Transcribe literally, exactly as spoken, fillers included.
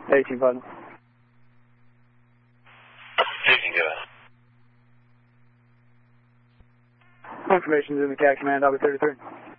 eighteen final. eighteen, go ahead. Information's in the C A C command, I'll be thirty-three.